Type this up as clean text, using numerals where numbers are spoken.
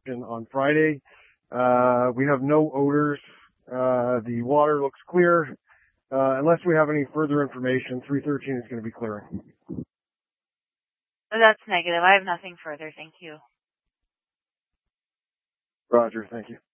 on Friday. We have no odors. The water looks clear. Unless we have any further information, 313 is going to be clearing. That's negative. I have nothing further. Thank you. Roger. Thank you.